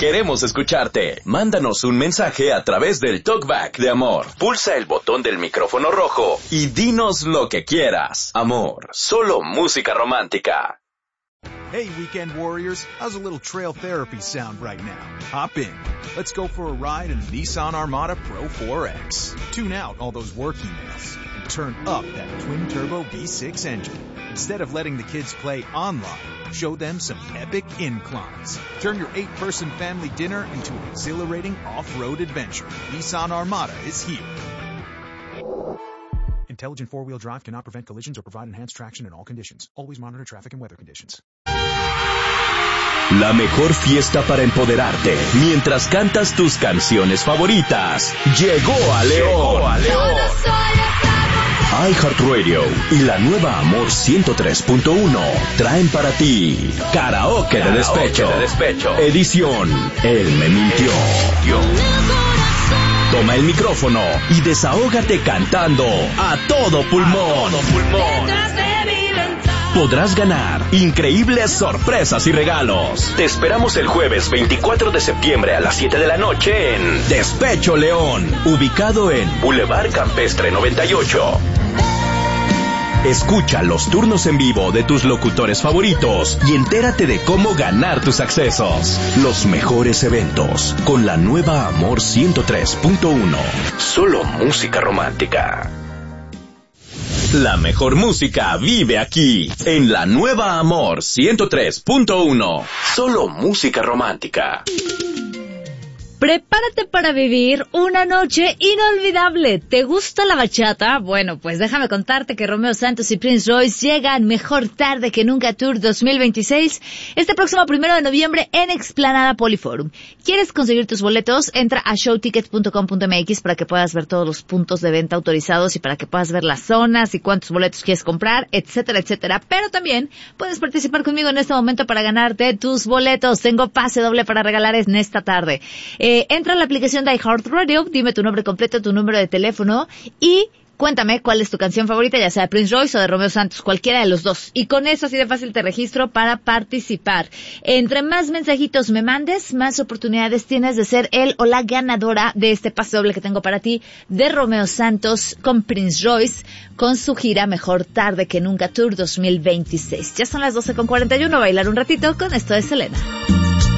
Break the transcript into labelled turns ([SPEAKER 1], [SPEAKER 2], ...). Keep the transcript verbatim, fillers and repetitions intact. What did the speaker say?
[SPEAKER 1] queremos escucharte. Mándanos un mensaje a través del Talkback de Amor. Pulsa el botón del micrófono rojo y dinos lo que quieras. Amor, solo música romántica.
[SPEAKER 2] Hey, Weekend Warriors, how's a little trail therapy sound right now? Hop in. Let's go for a ride in the Nissan Armada Pro four X. Tune out all those work emails and turn up that twin-turbo V six engine. Instead of letting the kids play online, show them some epic inclines. Turn your eight-person family dinner into an exhilarating off-road adventure. Nissan Armada is here. Intelligent four-wheel drive cannot prevent collisions or provide enhanced traction in all conditions. Always monitor traffic and weather conditions.
[SPEAKER 1] La mejor fiesta para empoderarte mientras cantas tus canciones favoritas. Llegó a León. Llegó a León. iHeartRadio y la nueva Amor ciento tres punto uno traen para ti Karaoke, Karaoke de, despecho. de Despecho. Edición El Me Mintió. Toma el micrófono y desahógate cantando a todo pulmón. A todo pulmón. Podrás ganar increíbles sorpresas y regalos. Te esperamos el jueves veinticuatro de septiembre a las siete de la noche en Despecho León, ubicado en Boulevard Campestre noventa y ocho. Escucha los turnos en vivo de tus locutores favoritos y entérate de cómo ganar tus accesos. Los mejores eventos con la nueva Amor ciento tres punto uno. Solo música romántica. La mejor música vive aquí, en la nueva Amor ciento tres punto uno. Solo música romántica.
[SPEAKER 3] Prepárate para vivir una noche inolvidable. ¿Te gusta la bachata? Bueno, pues déjame contarte que Romeo Santos y Prince Royce llegan Mejor Tarde que Nunca Tour dos mil veintiséis este próximo primero de noviembre en Explanada Poliforum. ¿Quieres conseguir tus boletos? Entra a showticket punto com punto m x para que puedas ver todos los puntos de venta autorizados y para que puedas ver las zonas y cuántos boletos quieres comprar, etcétera, etcétera. Pero también puedes participar conmigo en este momento para ganarte tus boletos. Tengo pase doble para regalar en esta tarde. Eh, entra a la aplicación de iHeartRadio, dime tu nombre completo, tu número de teléfono y cuéntame cuál es tu canción favorita, ya sea de Prince Royce o de Romeo Santos, cualquiera de los dos. Y con eso así de fácil te registro para participar. Entre más mensajitos me mandes, más oportunidades tienes de ser el o la ganadora de este pase doble que tengo para ti de Romeo Santos con Prince Royce con su gira Mejor Tarde que Nunca Tour dos mil veintiséis. Ya son las doce con cuarenta y uno, bailar un ratito con esto de Selena.